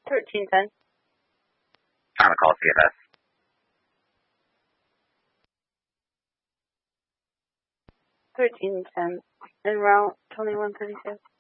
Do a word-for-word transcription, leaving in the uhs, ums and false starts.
thirteen ten. On the call, C F S. thirteen ten. En route twenty-one thirty-six.